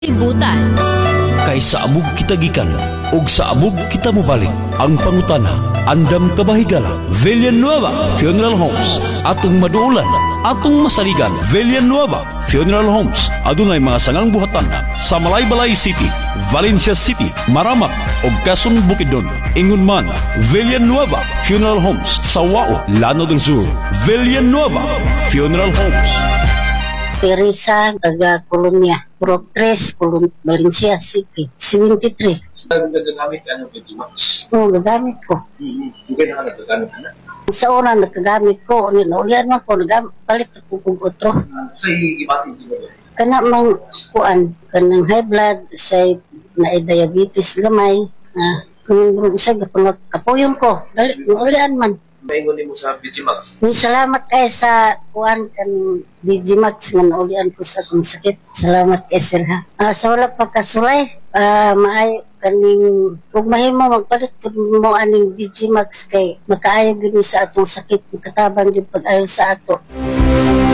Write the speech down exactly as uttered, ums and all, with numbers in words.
Ibutan. Kay sa amog kita gikan ug sa amog kita mobalik. Ang pangutana, andam kabahigala. Villanueva Funeral Homes, atong maduulan, atong masaligan. Villanueva Funeral Homes, adunay mga sangang buhatan sa Malaybalay City, Valencia City, Maramak ug Quezon Bukidnon. Ingon man, Villanueva Funeral Homes sa Wao, Llano del Sur. Villanueva Funeral Homes. Teresa, taga Colonia, Pro tres, Colon Valencia City, seventy-three. Nagagamit ka ng Vigimax? Oo, gagamit ko. Mm-hmm. Hindi na ka nagagamit ka na? Sa una, nagagamit ko. Ulihan mo ko, nagamit, palit ako kung otro. Sa ibating din mo? Kana mang kuan, kanang high blood, say na diabetes gamay. Ah, kung sa kapuyon ko, dali, ulihan man. Maingon mo sa Vigimax? May salamat kay sa kuan kaning Vigimax nga naulian ko sa kong sakit. Salamat kay sir ha. Ah, sa wala pagkasulay, ah, maay kaning ug mahimo magpalit kun mo aning Vigimax kay makaayo gyud sa atong sakit, makatabang gyud pag-ayo sa ato.